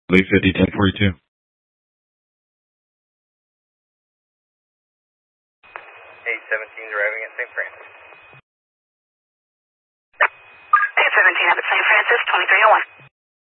Lee 50, 1042. 817 arriving at St. Francis. 817 up at St. Francis, 2301.